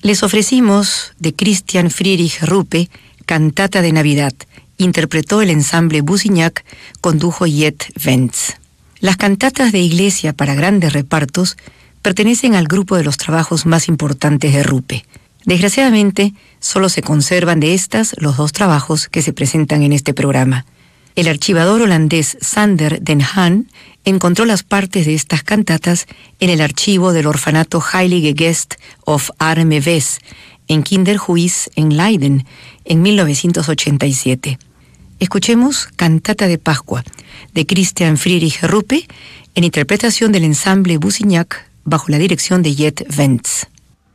Les ofrecimos de Christian Friedrich Ruppe, Cantata de Navidad. Interpretó el ensamble Busignac, condujo Jet Wentz. Las cantatas de iglesia para grandes repartos pertenecen al grupo de los trabajos más importantes de Ruppe. Desgraciadamente, solo se conservan de estas los 2 trabajos que se presentan en este programa. El archivador holandés Sander den Haan encontró las partes de estas cantatas en el archivo del orfanato Heilige Geest of Arme Wes, en Kinderhuis, en Leiden, en 1987. Escuchemos Cantata de Pascua, de Christian Friedrich Ruppe, en interpretación del ensamble Busignac, bajo la dirección de Jet Wentz.